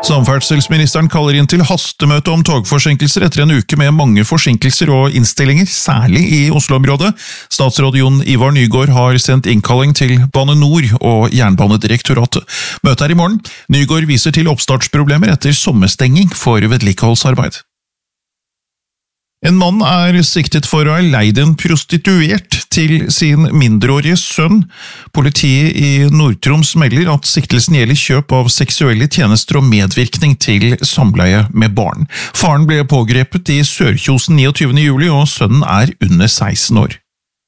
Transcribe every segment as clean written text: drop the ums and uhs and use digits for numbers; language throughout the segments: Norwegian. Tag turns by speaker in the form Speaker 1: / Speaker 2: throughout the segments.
Speaker 1: Samferdselsministeren kaller inn til hastemøte om togforsinkelser etter en uke med mange forsinkelser og innstillinger, særlig i Oslo-området. Statsråd Jon Ivar Nygård har sendt innkalling til Bane NOR og Jernbanedirektoratet. Møtet i morgen. Nygård viser til oppstartsproblemer etter sommerstenging for vedlikeholdsarbeid. En mann er siktet for å ha leid en prostituert til sin mindreårige sønn. Politiet i Nord-Troms melder at siktelsen gjelder kjøp av seksuelle tjenester og medvirkning til samleie med barn. Faren ble pågrepet i Sørkjosen 29. juli, og sønnen er under 16 år.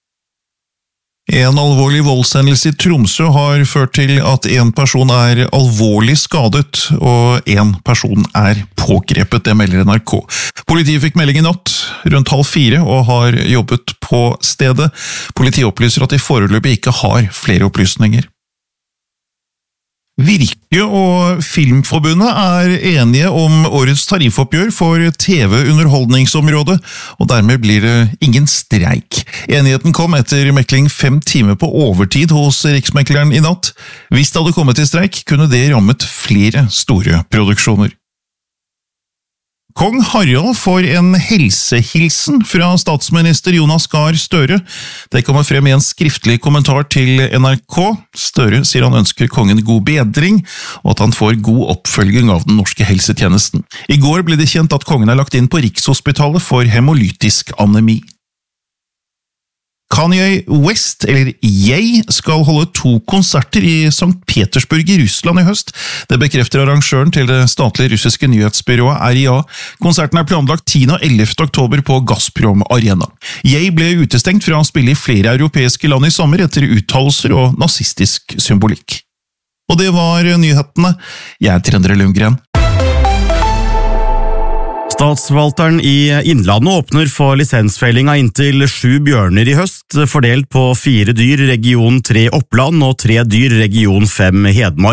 Speaker 1: En alvorlig voldshendelse i Tromsø har ført til at en person er alvorlig skadet, og en person er pågrepet, det melder NRK. Politiet fikk melding i natt, rundt 3:30, og har jobbet på stedet. Politiet opplyser at de foreløpig ikke har flere opplysninger. Virke og Filmforbundet er enige om årets tariffoppgjør for TV-underholdningsområdet, og dermed blir det ingen streik. Enigheten kom etter mekling 5 timer på overtid hos Riksmekleren i natt. Hvis det hadde kommet til streik, kunne det rammet flere store produksjoner. Kong Harald får en helsehilsen fra statsminister Jonas Gahr Støre. Det kommer frem i en skriftlig kommentar til NRK. Støre sier han ønsker kongen god bedring, og at han får god oppfølging av den norske helsetjenesten. I går ble det kjent at kongen er lagt inn på Rikshospitalet for hemolytisk anemi. Kanye West, eller Ye, skal holde 2 konserter i St. Petersburg i Russland i høst. Det bekrefter arrangøren til det statlige russiske nyhetsbyrået RIA. Konserten er planlagt 10. og 11. oktober på Gazprom Arena. Ye ble utestengt fra å spille i flere europeiske land i sommer etter uttalelser og nazistisk symbolikk. Og det var nyhetene. Jeg er Endre Lundgren.
Speaker 2: Statsforvalteren i Innlandet åpner for lisensfelling av inntil 7 bjørner i høst, fordelt på 4 dyr region 3 Oppland og 3 dyr region 5 Hedmark.